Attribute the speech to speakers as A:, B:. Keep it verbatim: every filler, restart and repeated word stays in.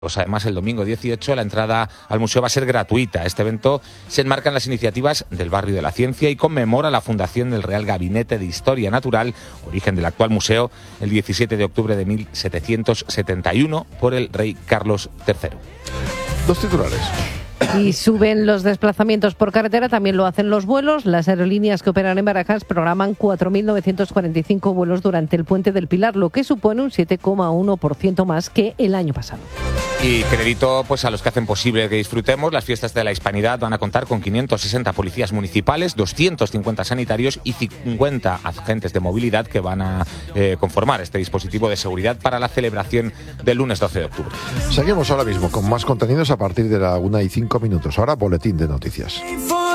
A: Además, el domingo dieciocho la entrada al museo va a ser gratuita. Este evento se enmarca en las iniciativas del Barrio de la Ciencia y conmemora la fundación del Real Gabinete de Historia Natural, origen del actual museo, el diecisiete de octubre de mil setecientos setenta y uno por el rey Carlos tercero.
B: Dos titulares.
C: Y suben los desplazamientos por carretera, también lo hacen los vuelos. Las aerolíneas que operan en Barajas programan cuatro mil novecientos cuarenta y cinco vuelos durante el Puente del Pilar, lo que supone un siete coma uno por ciento más que el año pasado.
A: Y crédito pues a los que hacen posible que disfrutemos. Las fiestas de la Hispanidad van a contar con quinientos sesenta policías municipales, doscientos cincuenta sanitarios y cincuenta agentes de movilidad que van a eh, conformar este dispositivo de seguridad para la celebración del lunes doce de octubre.
B: Seguimos ahora mismo con más contenidos a partir de la una y cinco minutos. Ahora, boletín de noticias.